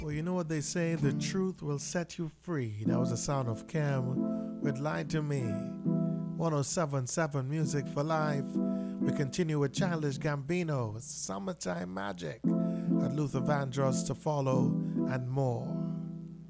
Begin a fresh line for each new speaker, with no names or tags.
Well, you know what they say, the truth will set you free. That was the sound of Cam with Lie to Me. 1077 Music for Life. We continue with Childish Gambino, Summertime Magic, at Luther Vandross to follow, and more.